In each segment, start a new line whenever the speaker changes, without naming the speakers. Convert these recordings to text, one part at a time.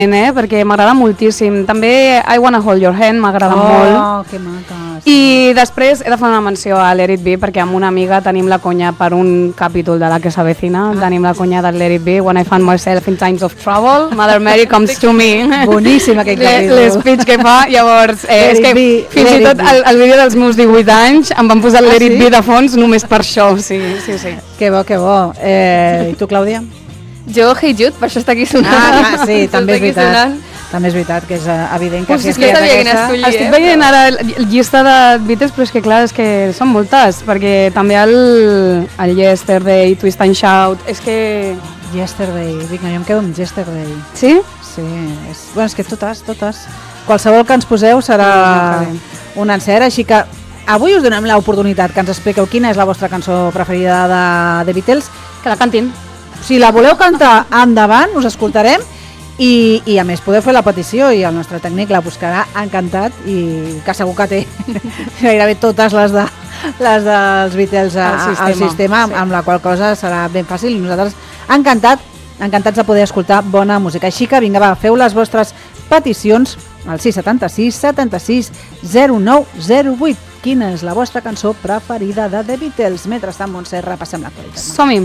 perquè m'agrada moltíssim. També I Wanna Hold Your Hand m'agrada molt.
Oh, que maca.
I després he de fer una menció a Let It Be, perquè amb una amiga tenim la conya per un capítol de La que s'avecina. Tenim la conya de Let It Be, When I Find Myself in Times of Trouble, Mother Mary Comes to Me.
Boníssim aquest capítol.
L'espeech que fa, llavors, és que fins i tot el vídeo dels meus 18 anys em van posar Let It Be de fons només per això, sí.
Que bo, que bo. I tu, Clàudia?
Jo, Hey Jude, per això està aquí sonant.
Sí, també és veritat. També és veritat que és evident que
si és que ja sabia quina escollir.
Estic veient ara llista de Beatles, però és que clar, és que són moltes, perquè també el Yesterday, Twist and Shout, és que...
Yesterday, vinga, jo em quedo amb Yesterday.
Sí?
Sí, és que totes. Qualsevol que ens poseu serà un encert, així que avui us donem l'oportunitat que ens expliqueu quina és la vostra cançó preferida de Beatles.
Que la cantin.
Si la voleu cantar, endavant, us escoltarem. I a més podeu fer la petició i el nostre tècnic la buscarà encantat i que segur que té gairebé totes les dels Beatles al sistema, amb la qual cosa serà ben fàcil i nosaltres encantats de poder escoltar bona música. Així que vinga, va, feu les vostres peticions al 676 76 09 08. Quina és la vostra cançó preferida de The Beatles? Mentrestant, Montse, repassem l'actualitat.
Som-hi!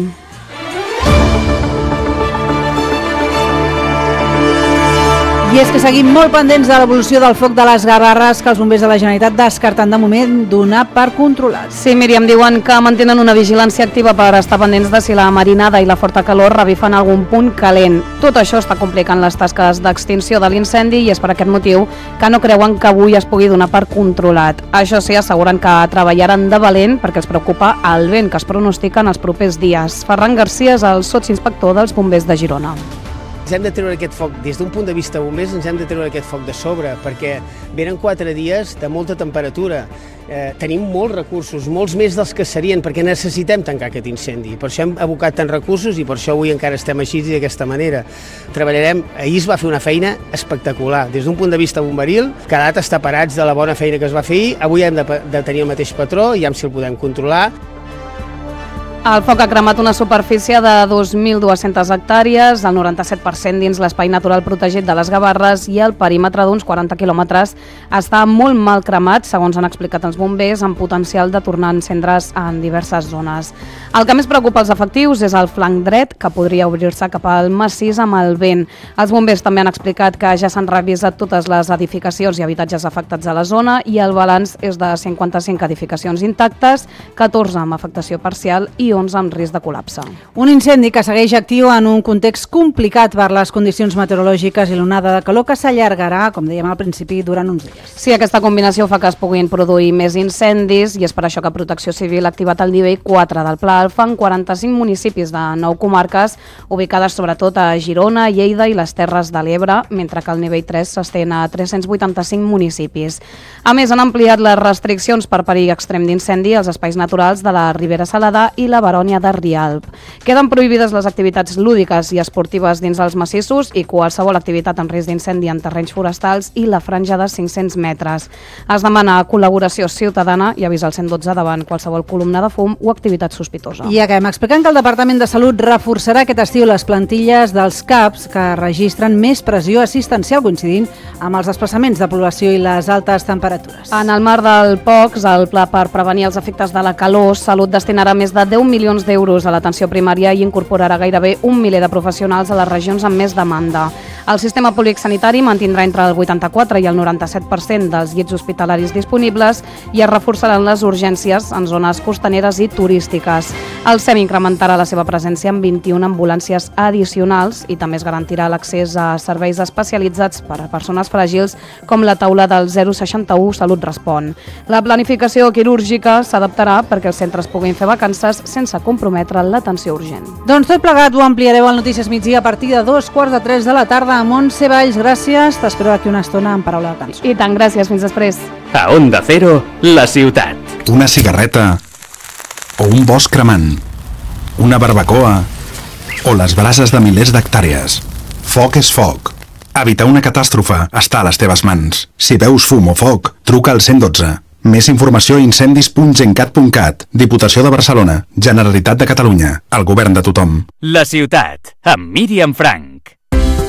I és que seguim molt pendents de l'evolució del foc de les Gavarres que els bombers de la Generalitat descarten de moment donar per controlats.
Sí, Míriam, diuen que mantenen una vigilància activa per estar pendents de si la marinada i la forta calor revifen algun punt calent. Tot això està complicant les tasques d'extinció de l'incendi i és per aquest motiu que no creuen que avui es pugui donar per controlat. Això sí, asseguren que treballaran de valent perquè els preocupa el vent que es pronostica en els propers dies. Ferran Garcia és el sotsinspector dels bombers de Girona.
Ens hem de treure aquest foc, des d'un punt de vista bombers, ens hem de treure aquest foc de sobre, perquè venen 4 dies de molta temperatura. Tenim molts recursos, molts més dels que serien, perquè necessitem tancar aquest incendi. Per això hem abocat tants recursos i per això avui encara estem així i d'aquesta manera. Treballarem, ahir es va fer una feina espectacular. Des d'un punt de vista bomberil, cada data està parats de la bona feina que es va fer ahir. Avui hem de tenir el mateix patró i ja si el podem controlar.
El foc ha cremat una superfície de 2.200 hectàrees, el 97% dins l'espai natural protegit de les Gavarres i el perímetre d'uns 40 quilòmetres està molt mal cremat, segons han explicat els bombers, amb potencial de tornar a encendre's en diverses zones. El que més preocupa els efectius és el flanc dret, que podria obrir-se cap al massís amb el vent. Els bombers també han explicat que ja s'han revisat totes les edificacions i habitatges afectats a la zona i el balanç és de 55 edificacions intactes, 14 amb afectació parcial i 11 amb risc de col·lapse.
Un incendi que segueix actiu en un context complicat per les condicions meteorològiques i l'onada de calor que s'allargarà, com dèiem al principi, durant uns dies.
Sí, aquesta combinació fa que es puguin produir més incendis i és per això que Protecció Civil ha activat el nivell 4 del Pla Alfa en 45 municipis de 9 comarques, ubicades sobretot a Girona, Lleida i les Terres de l'Ebre, mentre que el nivell 3 s'estén a 385 municipis. A més, han ampliat les restriccions per perill extrem d'incendi als espais naturals de la Ribera Salada i la Barònia de Rialb. Queden prohibides les activitats lúdiques i esportives dins els massissos i qualsevol activitat en risc d'incendi en terrenys forestals i la franja de 500 metres. Es demana col·laboració ciutadana i avisa el 112 davant qualsevol columna de fum o activitat sospitosa.
I acabem explicant que el Departament de Salut reforçarà aquest estiu les plantilles dels CAPs que registren més pressió assistencial coincidint amb els desplaçaments de població i les altes temperatures.
En el marc del POCS, el Pla per prevenir els efectes de la calor, Salut destinarà més de 10 milions d'euros a l'atenció primària i incorporarà gairebé 1 miler de professionals a les regions amb més demanda. El sistema públic sanitari mantindrà entre el 84 i el 97% dels llits hospitalaris disponibles i es reforçaran les urgències en zones costaneres i turístiques. El SEM incrementarà la seva presència amb 21 ambulàncies addicionals i també es garantirà l'accés a serveis especialitzats per a persones fràgils com la taula del 061 Salut Respon. La planificació quirúrgica s'adaptarà perquè els centres puguin fer vacances sense comprometre l'atenció urgent.
Doncs tot plegat ho ampliareu al Notícies Migdia a partir de 2:45 de la tarda a Montse Valls. Gràcies, t'espero aquí una estona en paraula de cançó.
I tant, gràcies, fins després.
A Onda Cero, la ciutat.
Una cigarreta o un bosc cremant, una barbacoa o les brases de milers d'hectàrees. Foc és foc. Evitar una catàstrofe està a les teves mans. Si veus fum o foc, truca al 112. Més informació a incendis.gencat.cat. Diputació de Barcelona. Generalitat de Catalunya. El govern de tothom.
La ciutat, amb Míriam Frank.